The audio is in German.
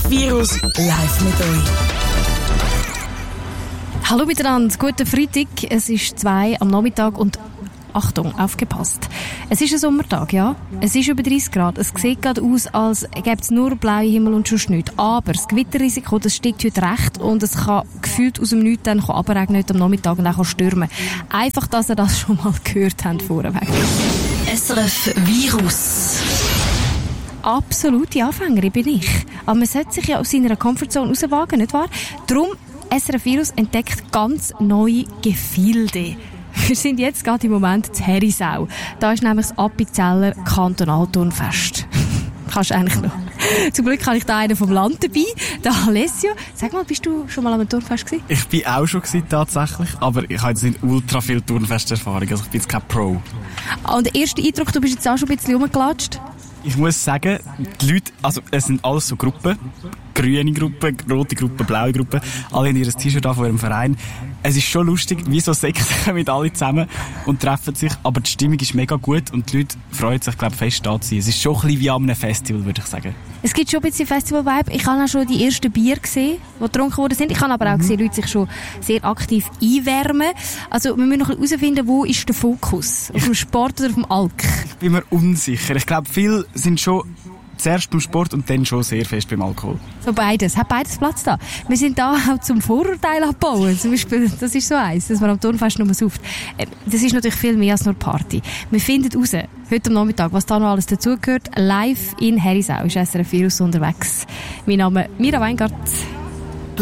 SRF Virus live mit euch. Hallo miteinander, guten Freitag. Es ist 2 am Nachmittag und Achtung, aufgepasst. Es ist ein Sommertag, ja. Es ist über 30 Grad. Es sieht gerade aus, als gäbe es nur blauen Himmel und schon nichts. Aber das Gewitterrisiko, das steigt heute recht und es kann gefühlt aus dem Nichts dann abregnen heute am Nachmittag und dann stürmen. Einfach, dass ihr das schon mal gehört habt vorweg. SRF Virus. Absolute Anfängerin bin ich. Aber man sollte sich ja aus seiner Comfortzone rauswagen, nicht wahr? Darum, SRF Virus entdeckt ganz neue Gefilde. Wir sind jetzt gerade im Moment in Herisau. Da ist nämlich das Appenzeller Kantonalturnfest. Kannst du eigentlich noch. Zum Glück habe ich da einen vom Land dabei, der Alessio. Sag mal, bist du schon mal am Turnfest gewesen? Ich bin auch schon gewesen, tatsächlich, aber ich habe jetzt nicht ultra viel Turnfesterfahrung, also ich bin jetzt kein Pro. Und der erste Eindruck, du bist jetzt auch schon ein bisschen rumgelatscht? Ich muss sagen, die Leute, also es sind alles so Gruppen, grüne Gruppen, rote Gruppen, blaue Gruppen, alle in ihr T-Shirt an von ihrem Verein. Es ist schon lustig, wie so Sekten kommen alle zusammen und treffen sich, aber die Stimmung ist mega gut und die Leute freuen sich, glaube ich, fest da zu sein. Es ist schon ein bisschen wie an einem Festival, würde ich sagen. Es gibt schon ein bisschen Festival-Vibe. Ich habe auch schon die ersten Bier gesehen, die getrunken worden sind. Ich habe aber auch gesehen, Leute sich schon sehr aktiv einwärmen. Also wir müssen noch ein bisschen herausfinden, wo ist der Fokus? Auf dem Sport oder auf dem Alk? Ich bin mir unsicher. Ich glaube, viele sind schon zuerst beim Sport und dann schon sehr fest beim Alkohol. So beides. Hat beides Platz da. Wir sind da auch zum Vorurteil abbauen. Zum Beispiel, das ist so eins, dass man am Turnfest nur sauft. Das ist natürlich viel mehr als nur Party. Wir finden raus, heute am Nachmittag, was da noch alles dazugehört. Live in Herisau ist SRF Virus unterwegs. Mein Name ist Mira Weingart.